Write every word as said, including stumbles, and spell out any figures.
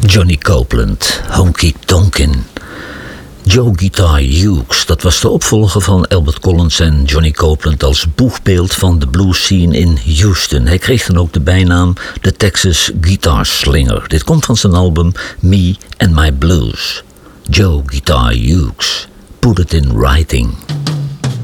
Johnny Copeland, Honky Tonkin. Joe Guitar Hughes, dat was de opvolger van Albert Collins en Johnny Copeland als boegbeeld van de blues scene in Houston. Hij kreeg dan ook de bijnaam de Texas Guitar Slinger. Dit komt van zijn album Me and My Blues. Joe Guitar Hughes, Put It in Writing.